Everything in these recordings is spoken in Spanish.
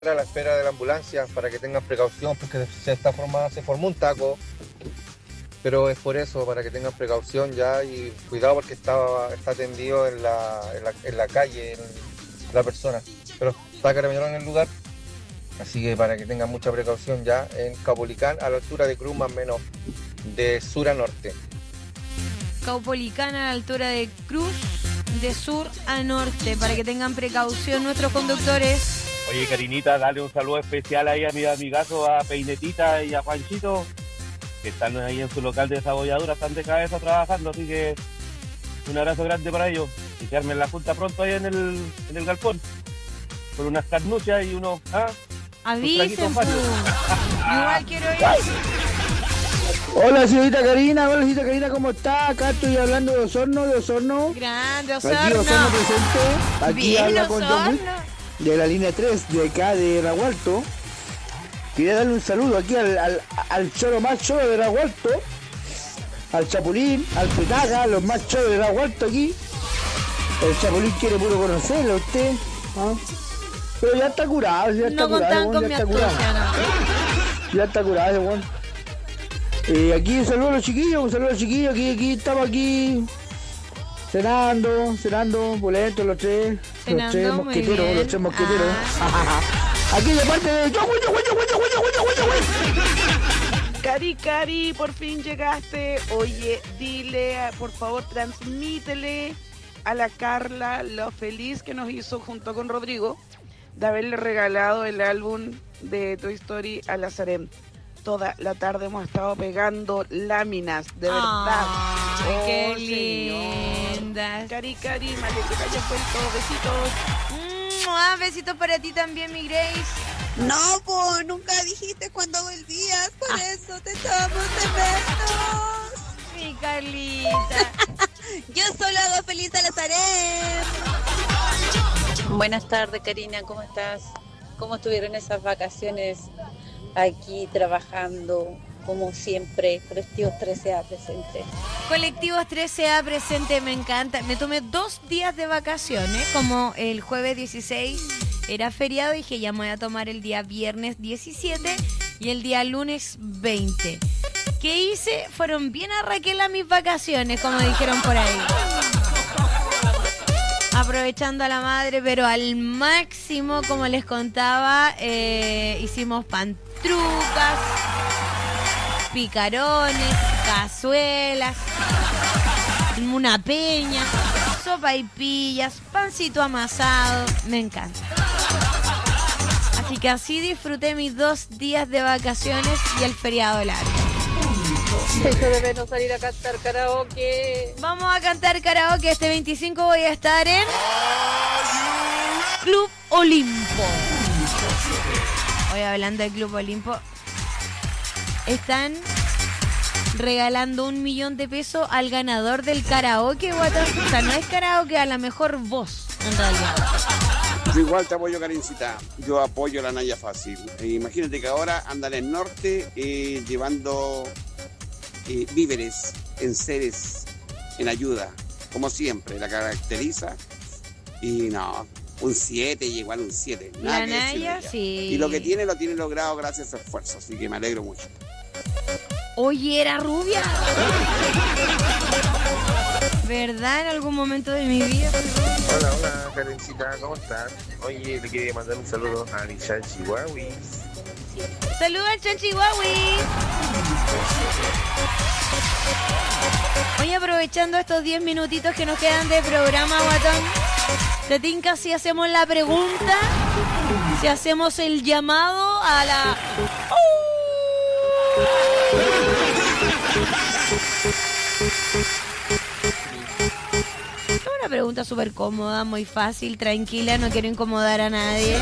a la espera de la ambulancia para que tengan precaución, porque se formó un taco, pero es por eso, para que tengan precaución ya y cuidado porque está tendido en la calle la persona, pero está carabinero en el lugar, así que para que tengan mucha precaución ya en Caupolicán, a la altura de Cruz, más o menos de sur a norte. Caupolicán a la altura de Cruz, de sur a norte, para que tengan precaución nuestros conductores. Oye, Karinita, dale un saludo especial ahí a mi amigazo, a Peinetita y a Juanchito, que están ahí en su local de desabolladura, están de cabeza trabajando, así que un abrazo grande para ellos. Y que armen la junta pronto ahí en el galpón, con unas carnuchas y unos... Avisen, igual quiero ir. Hola señorita Karina, ¿cómo está? Acá estoy hablando de Osorno. Grande, Aquí Osorno. Osorno presente. Aquí Bien, habla con John Wick, Osorno. de la línea 3, de acá de Ragualto. Quería darle un saludo aquí al choro más choro de Ragualto, al Chapulín, al Petaga, los más choros de Ragualto aquí. El Chapulín quiere puro conocerlo a usted, ¿ah? Pero ya está curado, No contaban con mi astucia, no. Ya está curado ese weón. Aquí un saludo a los chiquillos, aquí estamos aquí cenando, boletos los tres mosqueteros, los tres mosqueteros. Aquí de parte de Cari, por fin llegaste. Oye, dile, por favor, transmítele a la Carla lo feliz que nos hizo junto con Rodrigo de haberle regalado el álbum de Toy Story a Lazarem. Toda la tarde hemos estado pegando láminas, de verdad. Ay, qué señor. lindas. Cari, vale, que te hayas vuelto. Besitos. Besitos para ti también, mi Grace. No, pues nunca dijiste cuando volvías, por eso te echamos de menos. Mi Carlita. Yo solo hago feliz a Lazarem. Buenas tardes, Karina, ¿cómo estás? ¿Cómo estuvieron esas vacaciones? Aquí trabajando, como siempre, Colectivos 13A presente. Colectivos 13A presente, me encanta. Me tomé 2 días de vacaciones, como el jueves 16 era feriado, dije ya me voy a tomar el día viernes 17 y el día lunes 20. ¿Qué hice? Fueron bien a Raquel a mis vacaciones, como dijeron por ahí. Aprovechando a la madre, pero al máximo, como les contaba, hicimos pantrucas, picarones, cazuelas, una peña, sopaipillas, pancito amasado, me encanta. Así que así disfruté mis 2 días de vacaciones y el feriado largo. Echo de menos salir a cantar karaoke. Vamos a cantar karaoke. Este 25 voy a estar en Club Olimpo. Hoy hablando de Club Olimpo, están regalando 1 millón de pesos al ganador del karaoke, guatón. O sea, no es karaoke, a la mejor voz, en realidad. Yo igual te apoyo, Karencita. Yo apoyo la Naya Fácil. Imagínate que ahora andan en el norte llevando víveres, enseres, en ayuda. Como siempre, la caracteriza. Y no, un 7 y igual un 7. La Naya, sí. Y lo tiene logrado gracias a su esfuerzo. Así que me alegro mucho. Oye, era rubia. ¿Verdad? En algún momento de mi vida. Hola, Karencita, ¿cómo estás? Oye, le quería mandar un saludo a Nishan Chihuahui. Saludos al Chanchihuahui. Hoy aprovechando estos 10 minutitos que nos quedan de programa, guatón, ¿te tinca si hacemos la pregunta? Si hacemos el llamado a la... Es una pregunta súper cómoda, muy fácil, tranquila, no quiero incomodar a nadie.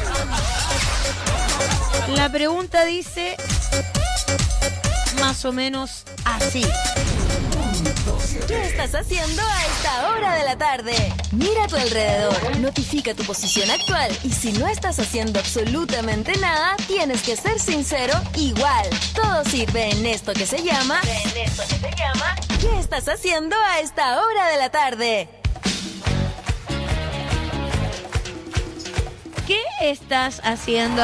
La pregunta dice más o menos así. ¿Qué estás haciendo a esta hora de la tarde? Mira a tu alrededor, notifica tu posición actual y si no estás haciendo absolutamente nada, tienes que ser sincero igual. Todo sirve en esto que se llama... ¿Qué estás haciendo a esta hora de la tarde? ¿Qué estás haciendo